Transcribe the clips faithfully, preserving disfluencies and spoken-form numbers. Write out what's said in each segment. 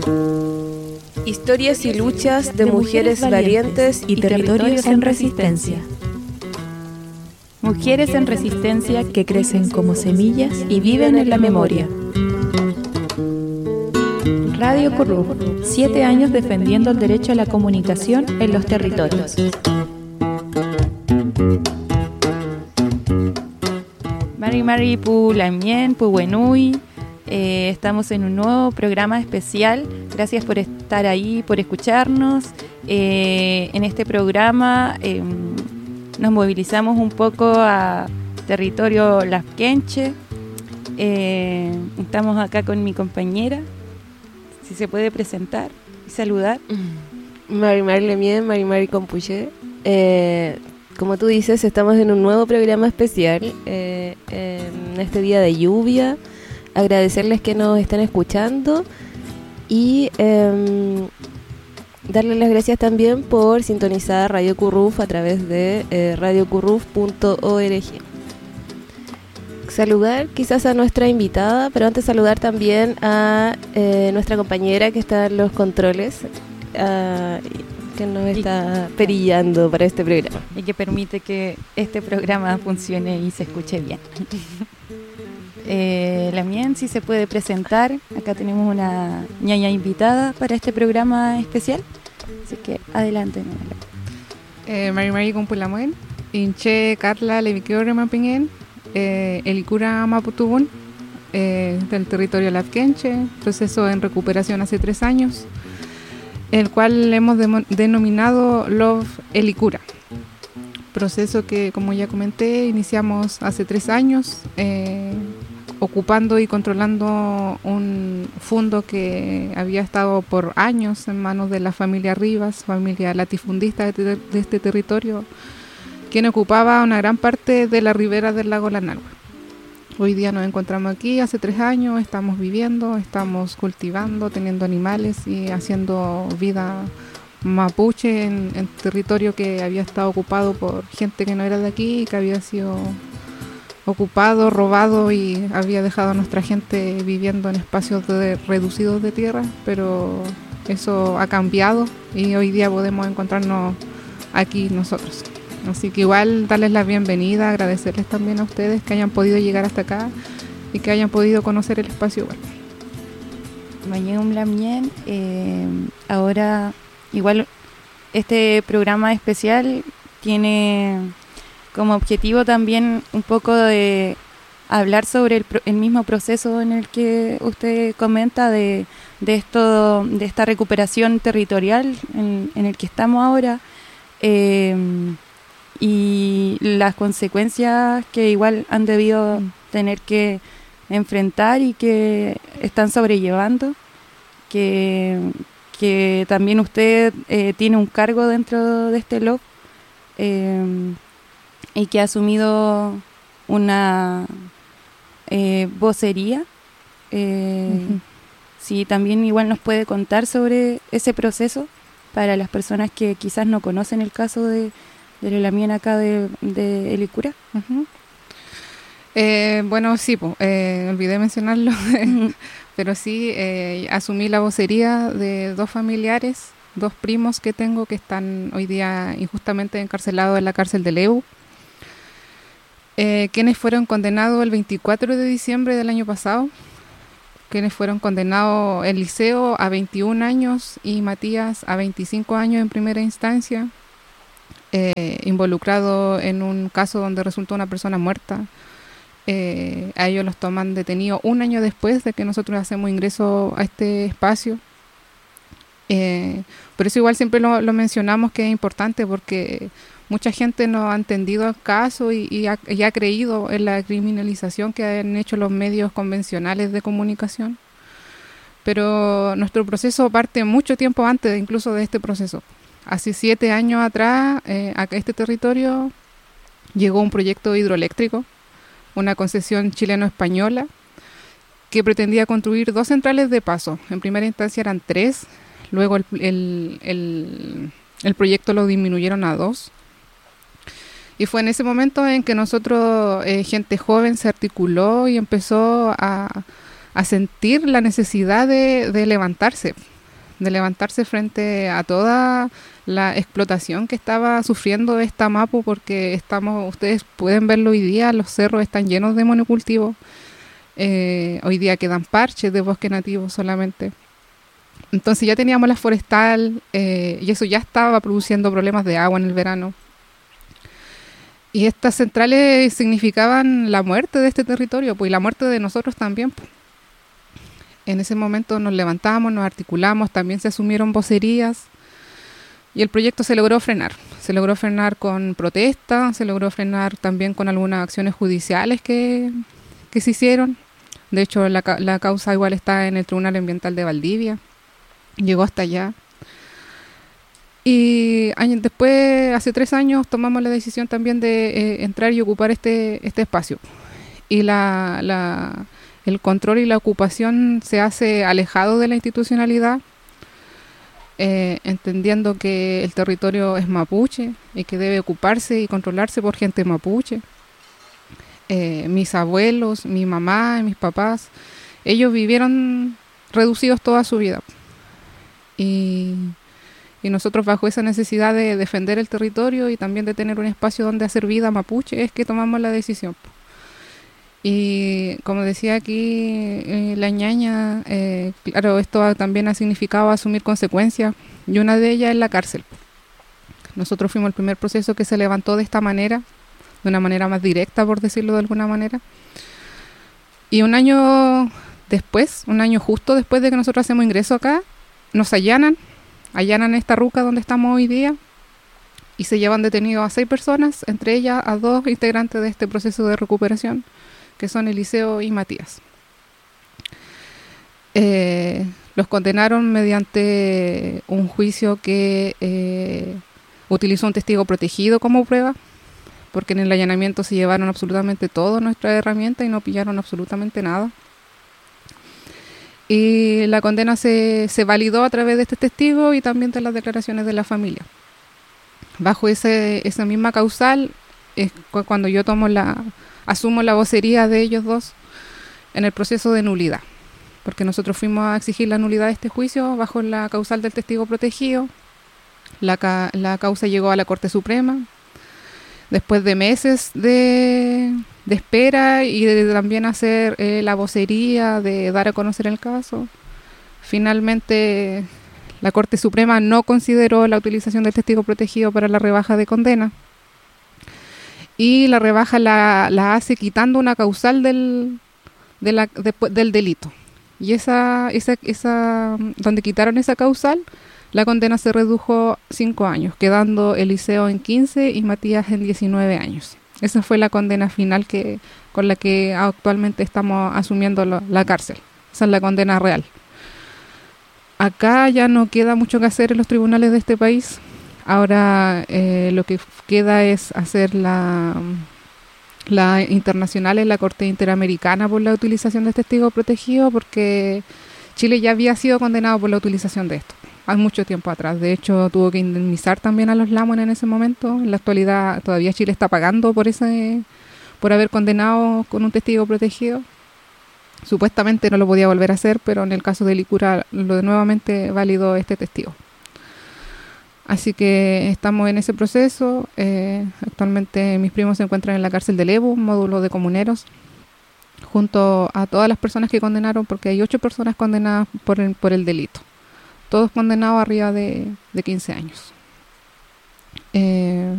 Historias y luchas de, de mujeres, mujeres valientes y, y territorios en resistencia. Mujeres en resistencia que crecen como semillas y viven en la memoria. Radio Curruf, siete años defendiendo el derecho a la comunicación en los territorios. Mari Mari Pu Lamien, Pu Wenui. Eh, estamos en un nuevo programa especial. Gracias por estar ahí, por escucharnos. Eh, en este programa eh, nos movilizamos un poco a territorio Lafkenche. Eh, estamos acá con mi compañera. Si se puede presentar y saludar. Mari Mari Lamien, Mari Mari Compuche. Eh, como tú dices, estamos en un nuevo programa especial eh, en este día de lluvia. Agradecerles que nos están escuchando y eh, darles las gracias también por sintonizar Radio Curruf a través de eh, radio curruf punto org. Saludar quizás a nuestra invitada, pero antes saludar también a eh, nuestra compañera que está en los controles, uh, que nos está y, perillando para este programa. Y que permite que este programa funcione y se escuche bien. Eh, Lamien, si se puede presentar. Acá tenemos una ñaña invitada para este programa especial, así que adelante. eh, Mari Mari Compulamuen Inche Carla Leviqueo Mapingen eh, Elicura Maputubun eh, del territorio Lafkenche, proceso en recuperación hace tres años, el cual hemos de- denominado Love Elicura. Proceso que, como ya comenté, iniciamos hace tres años, eh, ocupando y controlando un fondo que había estado por años en manos de la familia Rivas, familia latifundista de, ter- de este territorio, quien ocupaba una gran parte de la ribera del lago Lanagua. Hoy día nos encontramos aquí, hace tres años, estamos viviendo, estamos cultivando, teniendo animales y haciendo vida mapuche en, en territorio que había estado ocupado por gente que no era de aquí, que había sido ocupado, robado y había dejado a nuestra gente viviendo en espacios de, reducidos de tierra, pero eso ha cambiado y hoy día podemos encontrarnos aquí nosotros. Así que igual darles la bienvenida, agradecerles también a ustedes que hayan podido llegar hasta acá y que hayan podido conocer el espacio igual. Mañana Lamien, eh, ahora igual este programa especial tiene como objetivo también un poco de hablar sobre el, el mismo proceso en el que usted comenta de, de esto, de esta recuperación territorial en, en el que estamos ahora, eh, y las consecuencias que igual han debido tener que enfrentar y que están sobrellevando, que, que también usted eh, tiene un cargo dentro de este L O F, eh, y que ha asumido una eh, vocería. Eh, uh-huh. Si también igual nos puede contar sobre ese proceso para las personas que quizás no conocen el caso de, de la Lamien acá de, de Elicura. Uh-huh. Eh, bueno, sí, po, eh, olvidé mencionarlo, uh-huh. pero sí, eh, asumí la vocería de dos familiares, dos primos que tengo que están hoy día injustamente encarcelados en la cárcel de Leu, eh, quienes fueron condenados el veinticuatro de diciembre del año pasado, quienes fueron condenados Eliseo a veintiún años y Matías a veinticinco años en primera instancia, eh, involucrado en un caso donde resultó una persona muerta. Eh, a ellos los toman detenidos un año después de que nosotros hacemos ingreso a este espacio. Eh, por eso igual siempre lo, lo mencionamos, que es importante, porque mucha gente no ha entendido el caso y, y, ha, y ha creído en la criminalización que han hecho los medios convencionales de comunicación. Pero nuestro proceso parte mucho tiempo antes incluso de este proceso. Hace siete años atrás, eh, a este territorio llegó un proyecto hidroeléctrico, una concesión chileno-española, que pretendía construir dos centrales de paso. En primera instancia eran tres, luego el, el, el, el proyecto lo disminuyeron a dos. Y fue en ese momento en que nosotros, eh, gente joven, se articuló y empezó a, a sentir la necesidad de, de levantarse, de levantarse frente a toda la explotación que estaba sufriendo esta Mapu, porque estamos, ustedes pueden verlo hoy día, los cerros están llenos de monocultivos. Eh, hoy día quedan parches de bosque nativo solamente. Entonces ya teníamos la forestal eh, y eso ya estaba produciendo problemas de agua en el verano. Y estas centrales significaban la muerte de este territorio, pues, y la muerte de nosotros también, pues. En ese momento nos levantamos, nos articulamos, también se asumieron vocerías y el proyecto se logró frenar. Se logró frenar con protesta, se logró frenar también con algunas acciones judiciales que, que se hicieron. De hecho, la, la causa igual está en el Tribunal Ambiental de Valdivia. Llegó hasta allá. Y años después, hace tres años, tomamos la decisión también de eh, entrar y ocupar este, este espacio. Y la, la, el control y la ocupación se hace alejado de la institucionalidad, eh, entendiendo que el territorio es mapuche y que debe ocuparse y controlarse por gente mapuche. Eh, mis abuelos, mi mamá y mis papás, ellos vivieron reducidos toda su vida. Y... Y nosotros, bajo esa necesidad de defender el territorio y también de tener un espacio donde hacer vida mapuche, es que tomamos la decisión. Y como decía aquí eh, la ñaña, eh, claro, esto también ha significado asumir consecuencias, y una de ellas es la cárcel. Nosotros fuimos el primer proceso que se levantó de esta manera, de una manera más directa, por decirlo de alguna manera. Y un año después, un año justo después de que nosotros hacemos ingreso acá, nos allanan, allanan esta ruca donde estamos hoy día y se llevan detenidos a seis personas, entre ellas a dos integrantes de este proceso de recuperación, que son Eliseo y Matías. Eh, los condenaron mediante un juicio que eh, utilizó un testigo protegido como prueba, porque en el allanamiento se llevaron absolutamente todas nuestras herramientas y no pillaron absolutamente nada. Y la condena se, se validó a través de este testigo y también de las declaraciones de la familia. Bajo ese, esa misma causal es cuando yo tomo la, asumo la vocería de ellos dos en el proceso de nulidad. Porque nosotros fuimos a exigir la nulidad de este juicio bajo la causal del testigo protegido. La, la causa llegó a la Corte Suprema. Después de meses de, de espera y de también hacer eh, la vocería, de dar a conocer el caso, finalmente la Corte Suprema no consideró la utilización del testigo protegido para la rebaja de condena. Y la rebaja la, la hace quitando una causal del, de la, de, del delito. Y esa, esa, esa, donde quitaron esa causal, la condena se redujo cinco años, quedando Eliseo en quince y Matías en diecinueve años. Esa fue la condena final que con la que actualmente estamos asumiendo lo, la cárcel. Esa es la condena real. Acá ya no queda mucho que hacer en los tribunales de este país. Ahora eh, lo que queda es hacer la, la internacional en la Corte Interamericana por la utilización de testigos protegidos, porque Chile ya había sido condenado por la utilización de esto hace mucho tiempo atrás. De hecho, tuvo que indemnizar también a los Lamuen en ese momento. En la actualidad todavía Chile está pagando por ese, por haber condenado con un testigo protegido. Supuestamente no lo podía volver a hacer, pero en el caso de Licura lo de nuevamente validó este testigo. Así que estamos en ese proceso. Eh, actualmente mis primos se encuentran en la cárcel de Lebu, módulo de comuneros, junto a todas las personas que condenaron, porque hay ocho personas condenadas por el, por el delito. Todos condenados arriba de, de quince años. Eh,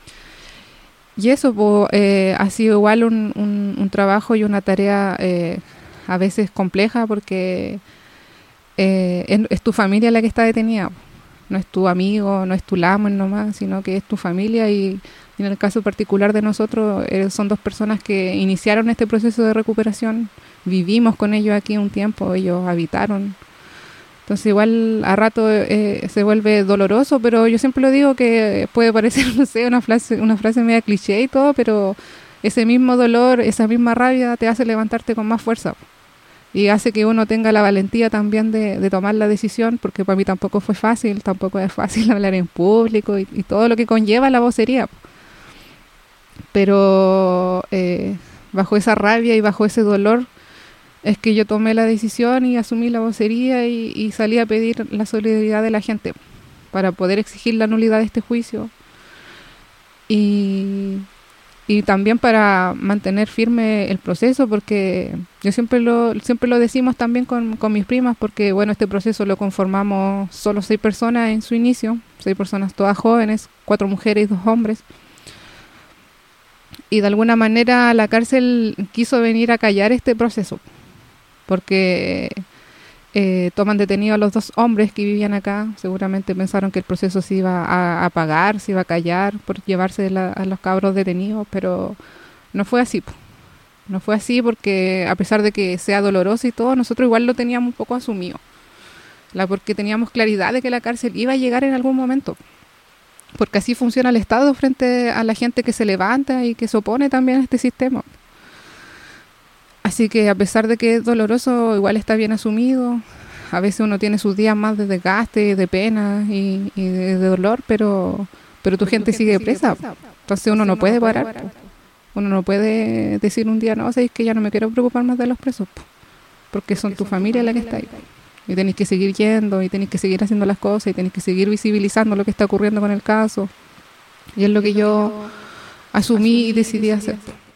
y eso pues, eh, ha sido igual un, un, un trabajo y una tarea eh, a veces compleja, porque eh, es, es tu familia la que está detenida. No es tu amigo, no es tu lamo nomás, sino que es tu familia. Y, y en el caso particular de nosotros, eh, son dos personas que iniciaron este proceso de recuperación. Vivimos con ellos aquí un tiempo, ellos habitaron. Entonces igual a rato eh, se vuelve doloroso, pero yo siempre lo digo que puede parecer, no sé, una frase, una frase media cliché y todo, pero ese mismo dolor, esa misma rabia te hace levantarte con más fuerza y hace que uno tenga la valentía también de, de tomar la decisión, porque para mí tampoco fue fácil, tampoco es fácil hablar en público y, y todo lo que conlleva la vocería. Pero eh, bajo esa rabia y bajo ese dolor, es que yo tomé la decisión y asumí la vocería y, y salí a pedir la solidaridad de la gente para poder exigir la nulidad de este juicio y, y también para mantener firme el proceso, porque yo siempre lo siempre lo decimos también con, con mis primas, porque bueno, este proceso lo conformamos solo seis personas en su inicio, seis personas todas jóvenes, cuatro mujeres y dos hombres. Y de alguna manera la cárcel quiso venir a callar este proceso, porque eh, toman detenidos a los dos hombres que vivían acá. Seguramente pensaron que el proceso se iba a apagar, se iba a callar por llevarse la, a los cabros detenidos, pero no fue así. No fue así porque a pesar de que sea doloroso y todo, nosotros igual lo teníamos un poco asumido, la, porque teníamos claridad de que la cárcel iba a llegar en algún momento. Porque así funciona el Estado frente a la gente que se levanta y que se opone también a este sistema. Así que a pesar de que es doloroso, igual está bien asumido. A veces uno tiene sus días más de desgaste, de pena y, y de, de dolor, pero, pero tu pero gente, gente sigue, sigue presa. presa. Entonces uno, uno no puede parar. parar. Uno no puede decir un día, no, sabes que ya no me quiero preocupar más de los presos, porque son porque tu son familia la que está ahí. Y tenéis que seguir yendo, y tenéis que seguir haciendo las cosas, y tenéis que seguir visibilizando lo que está ocurriendo con el caso. Y es lo que yo asumí y decidí hacer.